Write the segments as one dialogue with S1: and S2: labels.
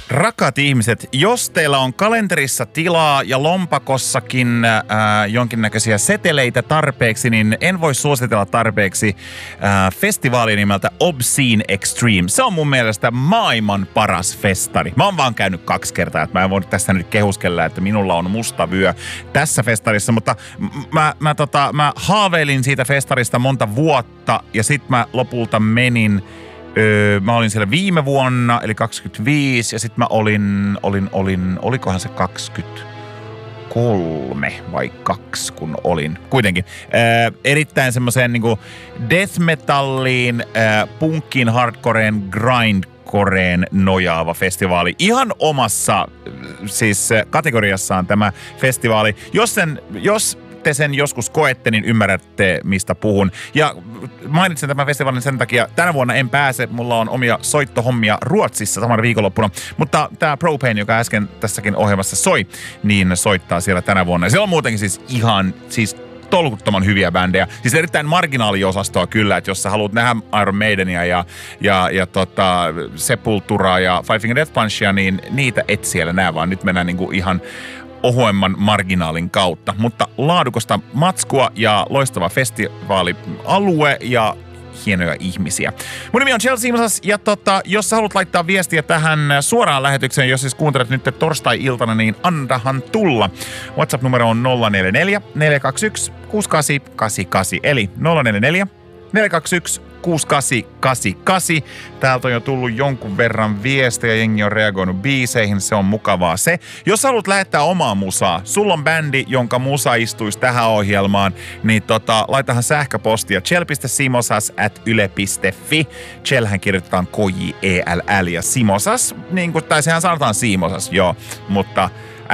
S1: Rakat ihmiset, jos teillä on kalenterissa tilaa ja lompakossakin jonkinnäköisiä seteleitä tarpeeksi, niin en voi suositella tarpeeksi festivaalia nimeltä Obscene Extreme. Se on mun mielestä maailman paras festari. Mä oon vaan käynyt 2 kertaa, että mä en voi tässä nyt kehuskella, että minulla on musta vyö tässä festarissa, mutta mä haaveilin siitä festarista monta vuotta ja sit mä lopulta menin. Mä olin siellä viime vuonna, eli 25, ja sitten mä olikohan se 23 vai 2, kun olin. Kuitenkin. Erittäin semmoiseen niinku death metalliin, punkkiin, hardcoreen, grindcoreen nojaava festivaali. Ihan omassa siis kategoriassaan tämä festivaali. Jos te sen joskus koette, niin ymmärrätte, mistä puhun. Ja mainitsen tämän festivaalin sen takia, tänä vuonna en pääse, mulla on omia soittohommia Ruotsissa samana viikonloppuna, mutta tämä Propane, joka äsken tässäkin ohjelmassa soi, niin soittaa siellä tänä vuonna. Ja siellä on muutenkin siis tolkuttoman hyviä bändejä. Siis erittäin marginaaliosastoa kyllä, että jos sä haluat nähdä Iron Maidenia ja Sepulturaa ja Five Finger Death Punchia, niin niitä et siellä näe, vaan nyt mennään niinku ihan ohuemman marginaalin kautta. Mutta laadukasta matskua ja loistava festivaalialue ja hienoja ihmisiä. Mun nimi on Chelsea Imosas ja jos sä haluat laittaa viestiä tähän suoraan lähetykseen, jos siis kuuntelet nyt torstai-iltana, niin antahan tulla. WhatsApp-numero on 044 421 6888 eli 044 421 6888. Täältä on jo tullut jonkun verran viestejä, jengi on reagoinut biiseihin, se on mukavaa se. Jos haluat lähettää omaa musaa, sulla on bändi, jonka musa istuisi tähän ohjelmaan, niin laitahan sähköpostia chel.simosas@yle.fi. Chelhän kirjoitetaan KJELL ja Simosas, niin kuin, tai sehän sanotaan Simosas, joo, mutta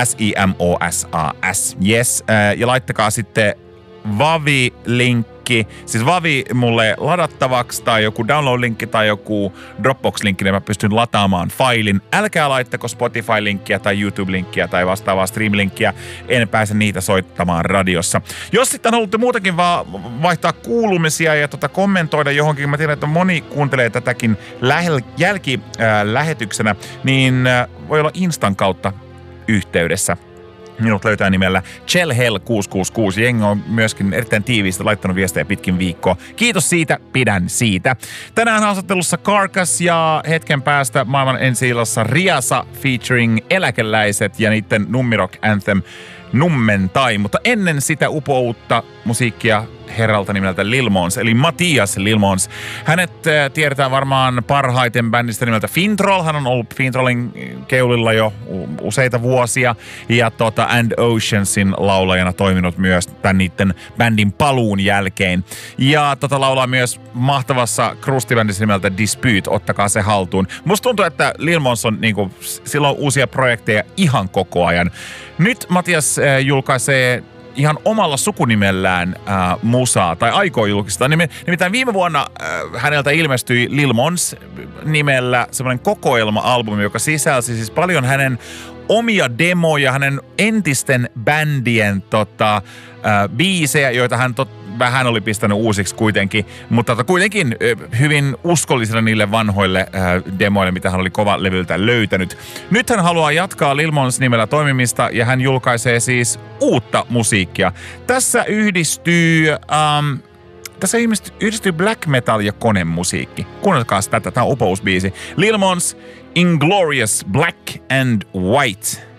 S1: SIMOSAS, yes. Ja laittakaa sitten Vavi-linkki, siis Vavi mulle ladattavaksi tai joku download-linkki tai joku Dropbox-linkki, niin mä pystyn lataamaan failin. Älkää laittako Spotify-linkkiä tai YouTube-linkkiä tai vastaavaa stream-linkkiä, en pääse niitä soittamaan radiossa. Jos sitten haluatte muutakin vaan vaihtaa kuulumisia ja kommentoida johonkin, mä tiedän, että moni kuuntelee tätäkin jälkilähetyksenä, niin voi olla Instan kautta yhteydessä. Minut löytää nimellä ChelHell666. Jengi on myöskin erittäin tiiviisti laittanut viestejä pitkin viikkoa. Kiitos siitä, pidän siitä. Tänään haastattelussa Carcass ja hetken päästä maailman ensi-illassa Riasa featuring eläkeläiset ja niiden nummirock anthem Nummentai. Mutta ennen sitä upoutta musiikkia herralta nimeltä Lil Mons, eli Matias Lil Mons. Hänet tiedetään varmaan parhaiten bändistä nimeltä Fintroll. Hän on ollut Fintrollin keulilla jo useita vuosia ja And Oceansin laulajana toiminut myös tämän niiden bändin paluun jälkeen. Ja laulaa myös mahtavassa krustivändissä nimeltä Dispute, ottakaa se haltuun. Musta tuntuu, että Lil Mons on sillä on uusia projekteja ihan koko ajan. Nyt Matias julkaisee ihan omalla sukunimellään musaa, tai aikoo julkistaa. Nimittäin viime vuonna häneltä ilmestyi Lil Mons nimellä semmoinen kokoelma-albumi, joka sisälsi siis paljon hänen omia demoja, hänen entisten bändien biisejä, joita hän vähän oli pistänyt uusiksi kuitenkin, mutta kuitenkin hyvin uskollisena niille vanhoille demoille, mitä hän oli kovalevyltä löytänyt. Nyt hän haluaa jatkaa Lil Mons nimellä toimimista ja hän julkaisee siis uutta musiikkia. Tässä yhdistyy black metal ja konemusiikki. Kuunnelkaas tätä, tämä on upousbiisi. Lil Mons, Inglorious Black and White.